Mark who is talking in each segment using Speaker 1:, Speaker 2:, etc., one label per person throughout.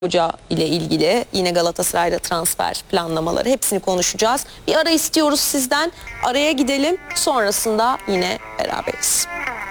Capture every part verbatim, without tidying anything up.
Speaker 1: Hoca ile ilgili yine Galatasaray'da transfer planlamaları hepsini konuşacağız. Bir ara istiyoruz sizden. Araya gidelim. Sonrasında yine beraberiz.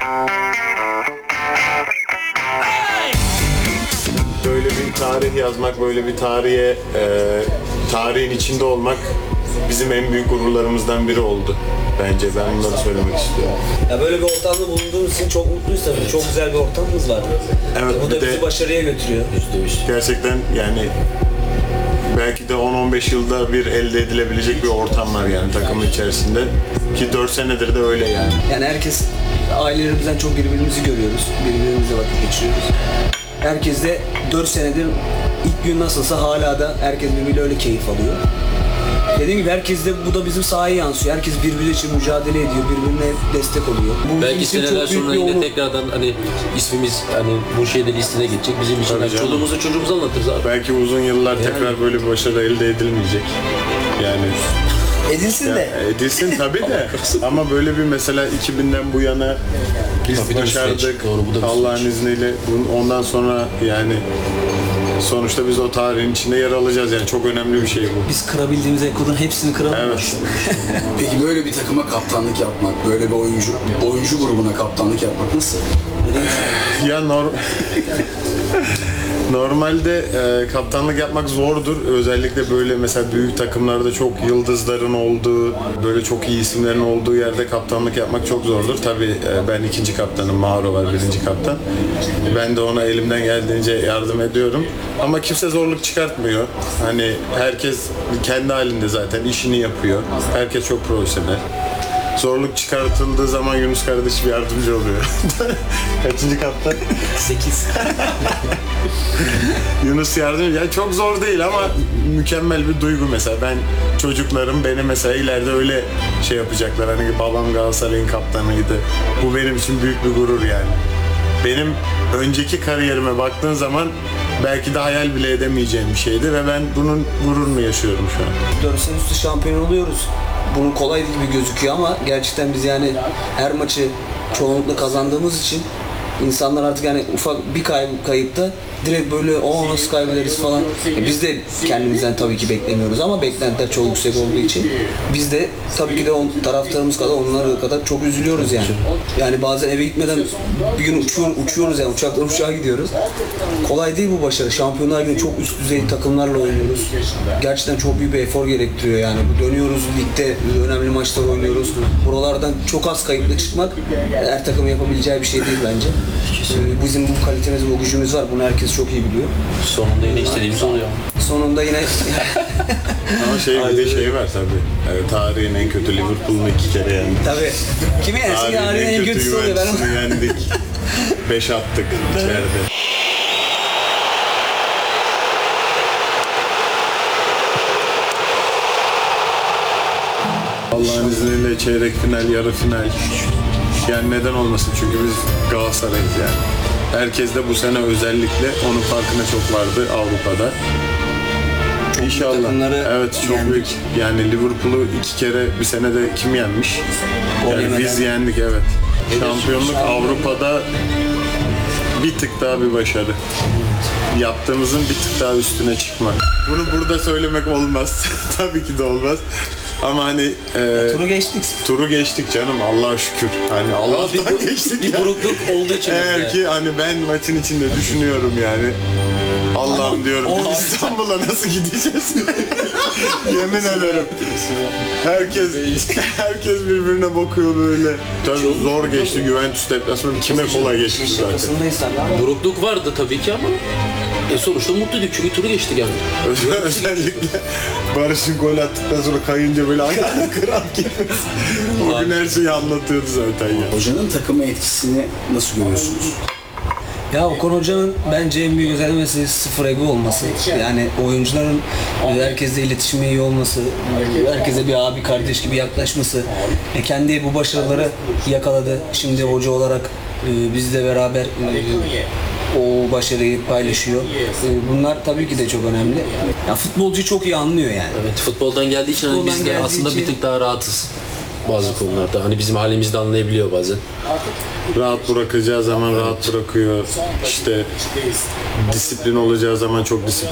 Speaker 2: Böyle bir tarih yazmak, böyle bir tarihe, e, tarihin içinde olmak bizim en büyük gururlarımızdan biri oldu. Bence ben bunları söylemek istiyorum.
Speaker 3: Ya böyle bir ortamda bulunduğumuz için çok mutluyuz tabii. Çok güzel bir ortamımız var.
Speaker 2: Evet,
Speaker 3: bu da
Speaker 2: de,
Speaker 3: bizi başarıya götürüyor.
Speaker 2: Gerçekten yani belki de on on beş yılda bir elde edilebilecek bir ortam var yani takımın içerisinde. Ki dört senedir de öyle yani.
Speaker 3: Yani herkes, ailelerimizden çok birbirimizi görüyoruz. Birbirimizle vakit geçiriyoruz. Herkes de dört senedir ilk gün nasılsa hala da herkes birbiriyle öyle keyif alıyor. Dediğim gibi herkes de bu da bizim sahaya yansıyor. Herkes birbiri için mücadele ediyor, birbirine destek oluyor. Bu
Speaker 4: belki seneler sonra yine onu... tekrardan hani ismimiz hani bu şeyde listede geçecek. Bizim için yani çoluğumuzu çocuğumuzu anlatırız abi.
Speaker 2: Belki uzun yıllar yani... tekrar böyle bir başarı elde edilmeyecek. Yani
Speaker 3: edilsin
Speaker 2: ya,
Speaker 3: de.
Speaker 2: Edilsin tabii de. Ama böyle bir mesela iki binden bu yana biz tabii başardık. Doğru, Allah'ın izniyle. Ondan sonra yani sonuçta biz o tarihin içinde yer alacağız yani çok önemli bir şey bu.
Speaker 3: Biz kırabildiğimiz rekorun hepsini kıralım.
Speaker 2: Evet.
Speaker 5: Peki böyle bir takıma kaptanlık yapmak, böyle bir oyuncu oyuncu grubuna kaptanlık yapmak nasıl?
Speaker 2: Ya norm Normalde e, kaptanlık yapmak zordur. Özellikle böyle mesela büyük takımlarda çok yıldızların olduğu, böyle çok iyi isimlerin olduğu yerde kaptanlık yapmak çok zordur. Tabii e, ben ikinci kaptanım, Mauro var birinci kaptan. Ben de ona elimden geldiğince yardım ediyorum. Ama kimse zorluk çıkartmıyor. Hani herkes kendi halinde zaten işini yapıyor. Herkes çok profesyonel. Zorluk çıkartıldığı zaman Yunus kardeşim yardımcı oluyor. Kaçıncı kaptan?
Speaker 3: sekiz.
Speaker 2: Yunus yardımcı. Yani çok zor değil ama mükemmel bir duygu mesela. Ben çocuklarım beni mesela ileride öyle şey yapacaklar. Hani babam Galatasaray'ın kaptanıydı. Bu benim için büyük bir gurur yani. Benim önceki kariyerime baktığın zaman belki de hayal bile edemeyeceğim bir şeydi ve ben bunun gururunu yaşıyorum şu an.
Speaker 3: dört sene üstü şampiyon oluyoruz. Bunun kolay gibi gözüküyor ama gerçekten biz yani her maçı çoğunlukla kazandığımız için insanlar artık yani ufak bir kay kayıpta direkt böyle o nasıl kaybederiz falan. E biz de kendimizden tabii ki beklemiyoruz ama beklentiler çok yüksek olduğu için biz de tabii ki de on, taraftarımız kadar onlar kadar çok üzülüyoruz yani. Yani bazen eve gitmeden bir gün uçuyor, uçuyoruz yani uçaktan uçağa gidiyoruz. Kolay değil bu başarı. Şampiyonlar Ligi'nde çok üst düzey takımlarla oynuyoruz. Gerçekten çok büyük bir efor gerektiriyor yani. Dönüyoruz ligde önemli maçlar oynuyoruz. Buralardan çok az kayıpla çıkmak her takımın yapabileceği bir şey değil bence. Bizim bu kalitemiz, bu gücümüz var. Bunu herkes çok iyi biliyor.
Speaker 4: Sonunda yine istediğimiz oluyor.
Speaker 3: Sonunda yine...
Speaker 2: Ama şey bir de şey var tabii. Yani tarihin en kötü Liverpool'unu iki kere yendik.
Speaker 3: Tabii. Kimi yensin? Tarihin en kötüsü oluyor.
Speaker 2: Juventus'unu yendik. Beş attık içeride. Allah'ın izniyle çeyrek final, yarı final. Yani neden olmasın çünkü biz Galatasaray'ız yani. Herkes de bu sene özellikle onun farkına çok vardı Avrupa'da. Çok İnşallah. Evet çok yendik. Büyük. Yani Liverpool'u iki kere bir senede kim yenmiş? Yani biz yendik evet. Şampiyonluk Avrupa'da bir tık daha bir başarı. Yaptığımızın bir tık daha üstüne çıkmak. Bunu burada söylemek olmaz. Tabii ki de olmaz. Ama hani e,
Speaker 3: turu geçtik.
Speaker 2: Turu geçtik canım Allah'a şükür. Hani Allah'tan
Speaker 4: bir,
Speaker 2: geçtik.
Speaker 4: Bir burukluk olduğu için.
Speaker 2: Eğer ki hani ben maçın içinde düşünüyorum yani. Allah'ım diyorum biz İstanbul'a nasıl gideceğiz? Yemin ederim. Herkes herkes birbirine bakıyor böyle. Tabii zor geçti Juventus deplasmanı. Kime kolay geçti zaten.
Speaker 4: Burukluk vardı tabii ki ama e sonuçta mutluyduk çünkü turu geçtik yani.
Speaker 2: Özellikle Barış'ın gol attıktan sonra kayınca böyle ayağını kırar gibi. O gün her şeyi anlatıyordu zaten ya.
Speaker 5: Hocanın takıma etkisini nasıl görüyorsunuz?
Speaker 3: Ya Okan Hoca'nın bence en büyük özelliği sıfır ego olması. Yani oyuncuların herkesle iletişimi iyi olması, herkese bir abi kardeş gibi yaklaşması. E kendi bu başarıları yakaladı. Şimdi hoca olarak e, bizle beraber e, o başarıyı paylaşıyor. E, bunlar tabii ki de çok önemli. Ya futbolcuyu çok iyi anlıyor yani.
Speaker 4: Evet, futboldan geldiği için futboldan biz de aslında için... bir tık daha rahatız. bazı konularda. Hani bizim halimizi de anlayabiliyor bazen.
Speaker 2: Rahat bırakacağı zaman rahat bırakıyor. İşte disiplin olacağı zaman çok disiplin